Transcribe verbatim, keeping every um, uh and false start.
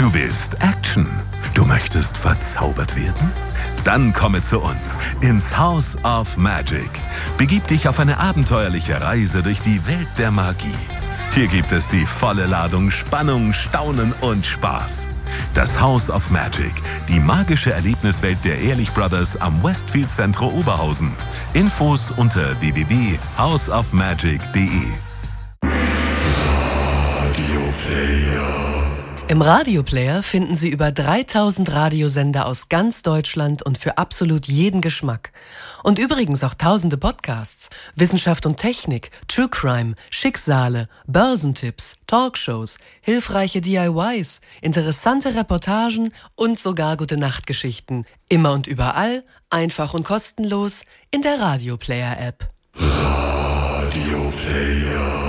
Du willst Action? Du möchtest verzaubert werden? Dann komme zu uns ins House of Magic. Begib dich auf eine abenteuerliche Reise durch die Welt der Magie. Hier gibt es die volle Ladung Spannung, Staunen und Spaß. Das House of Magic, die magische Erlebniswelt der Ehrlich Brothers am Westfield Centro Oberhausen. Infos unter w w w punkt house of magic punkt d e. Im Radioplayer finden Sie über dreitausend Radiosender aus ganz Deutschland und für absolut jeden Geschmack. Und übrigens auch tausende Podcasts, Wissenschaft und Technik, True Crime, Schicksale, Börsentipps, Talkshows, hilfreiche D I Ys, interessante Reportagen und sogar Gute-Nacht-Geschichten. Immer und überall, einfach und kostenlos in der Radioplayer-App. Radioplayer.